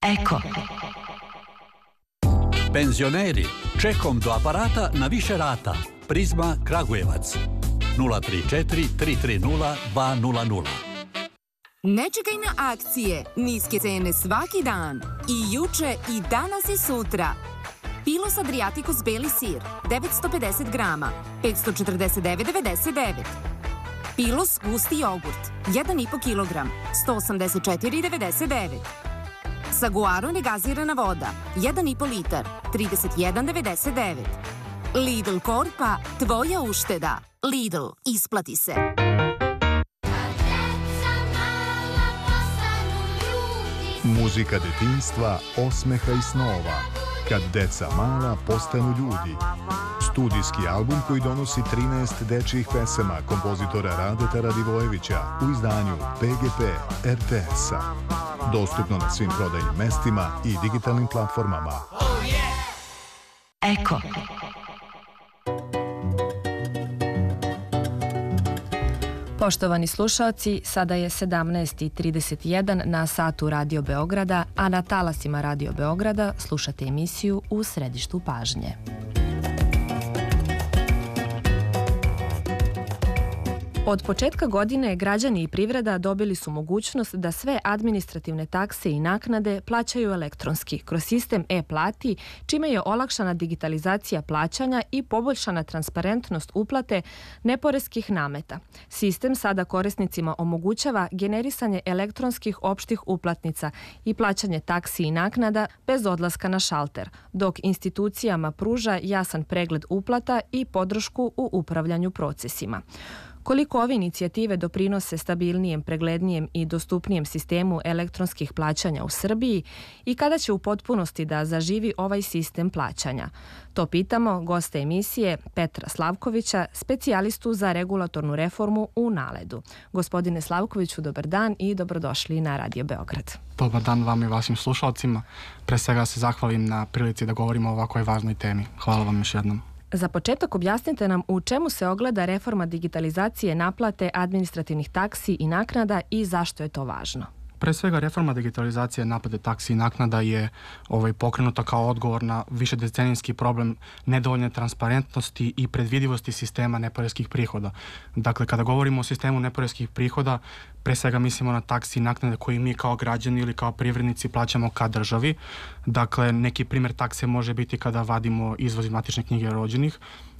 Eko. Penzioneri, čekom do aparata na više rata. Prizma Kragujevac 034 330 200. Ne čekaj na akcije, niske cene svaki dan. I juče i danas i sutra. Pilos Adriaticus beli sir, 950 grama, 549,99. Pilos gusti jogurt, 1,5 kg, 184,99. Saguaro negazirana voda, 1,5 litar, 31,99. Lidl Korpa, tvoja ušteda. Lidl, isplati se. Muzika detinjstva, osmeha i snova. Kad deca mala postanu ljudi. Studijski album koji donosi 13 dečjih pesama kompozitora Radeta Radivojevića u izdanju PGP RTS-a. Dostupno na svim prodajnim mestima i digitalnim platformama. Eko. Poštovani slušaoci, sada je 17:31 na satu Radio Beograda, a na talasima Radio Beograda slušate emisiju U središtu pažnje. Od početka godine građani i privreda dobili su mogućnost da sve administrativne takse i naknade plaćaju elektronski kroz sistem e-plati, čime je olakšana digitalizacija plaćanja i poboljšana transparentnost uplate neporeskih nameta. Sistem sada korisnicima omogućava generisanje elektronskih opštih uplatnica i plaćanje taksi i naknada bez odlaska na šalter, dok institucijama pruža jasan pregled uplata i podršku u upravljanju procesima. Koliko ove inicijative doprinose stabilnijem, preglednijem i dostupnijem sistemu elektronskih plaćanja u Srbiji i kada će u potpunosti da zaživi ovaj sistem plaćanja? To pitamo gosta emisije Petra Slavkovića, specijalistu za regulatornu reformu u NALED-u. Gospodine Slavkoviću, dobar dan i dobrodošli na Radio Beograd. Dobar dan vam i vašim slušalcima. Pre svega se zahvalim na prilici da govorimo o ovakvoj važnoj temi. Hvala vam još jednom. Za početak objasnite nam u čemu se ogleda reforma digitalizacije naplate administrativnih taksi i naknada i zašto je to važno. Pre svega, reforma digitalizacije naplate taksi i naknada je pokrenuta kao odgovor na višedecenijski problem nedovoljne transparentnosti i predvidivosti sistema neporeskih prihoda. Dakle, kada govorimo o sistemu neporeskih prihoda, pre svega mislimo na taksi i naknade koje mi kao građani ili kao privrednici plaćamo ka državi. Dakle, neki primjer takse može biti kada vadimo izvoz iz matične knjige rođenih,